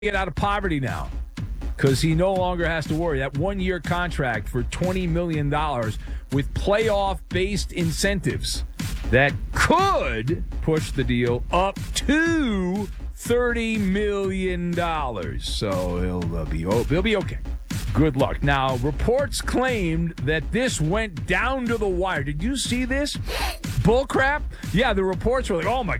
get out of poverty now because he no longer has to worry. That one-year contract for $20 million with playoff-based incentives that could push the deal up to $30 million. So he'll be okay. Good luck. Now, reports claimed that this went down to the wire. Did you see this? Bullcrap? Yeah, the reports were like, oh, my